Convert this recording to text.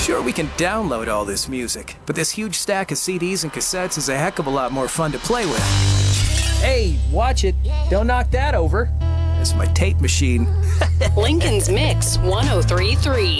Sure, we can download all this music, but this huge stack of CDs and cassettes is a heck of a lot more fun to play with. Hey, watch it. Don't knock that over. It's my tape machine. Lincoln's Mix 1033.